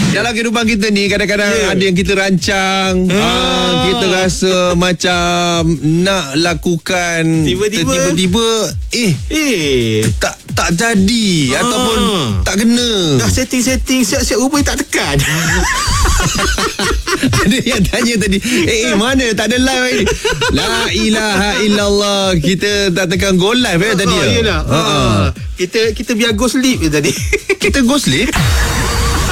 Dalam kehidupan kita ni kadang-kadang ada yang kita rancang, kita rasa macam nak lakukan, tiba-tiba tak jadi ataupun tak kena. Dah setting siap-siap rupanya tak tekan. Ada yang tanya tadi, mana tak ada live ni. La ilaha illallah, kita tak tekan go live tadi. Yelah. Kita biar go sleep je tadi. Kita go sleep.